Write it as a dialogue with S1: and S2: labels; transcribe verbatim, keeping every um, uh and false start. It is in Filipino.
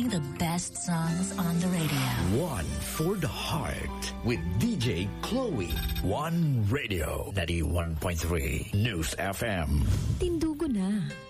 S1: playing the best songs on the radio.
S2: One for the heart with D J Chloe. One Radio ninety-one point three News F M.
S3: Tindugo na.